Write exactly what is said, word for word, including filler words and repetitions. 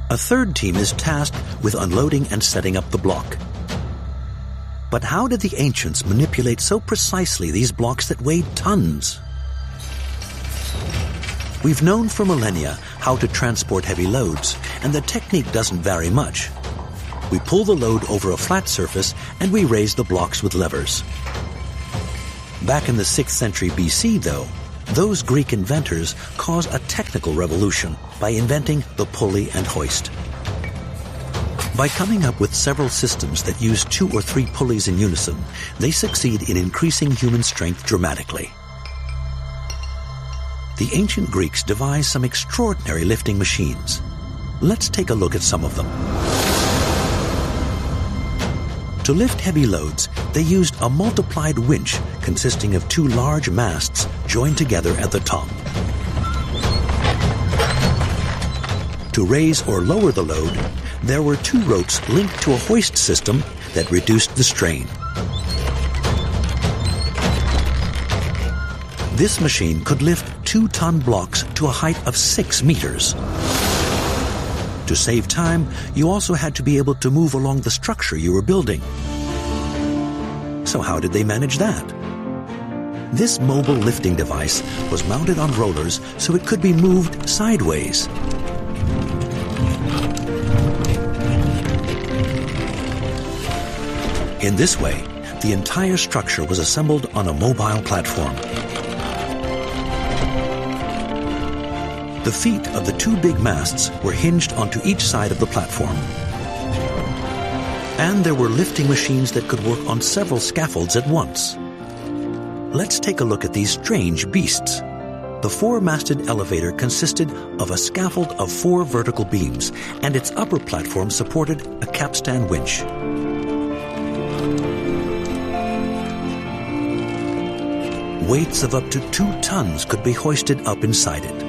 A third team is tasked with unloading and setting up the block. But how did the ancients manipulate so precisely these blocks that weighed tons? We've known for millennia how to transport heavy loads, and the technique doesn't vary much. We pull the load over a flat surface and we raise the blocks with levers. Back in the sixth century B C, though, those Greek inventors caused a technical revolution by inventing the pulley and hoist. By coming up with several systems that use two or three pulleys in unison, they succeed in increasing human strength dramatically. The ancient Greeks devised some extraordinary lifting machines. Let's take a look at some of them. To lift heavy loads, they used a multiplied winch consisting of two large masts joined together at the top. To raise or lower the load, there were two ropes linked to a hoist system that reduced the strain. This machine could lift two-ton blocks to a height of six meters. To save time, you also had to be able to move along the structure you were building. So how did they manage that? This mobile lifting device was mounted on rollers so it could be moved sideways. In this way, the entire structure was assembled on a mobile platform. The feet of the two big masts were hinged onto each side of the platform. And there were lifting machines that could work on several scaffolds at once. Let's take a look at these strange beasts. The four-masted elevator consisted of a scaffold of four vertical beams, and its upper platform supported a capstan winch. Weights of up to two tons could be hoisted up inside it.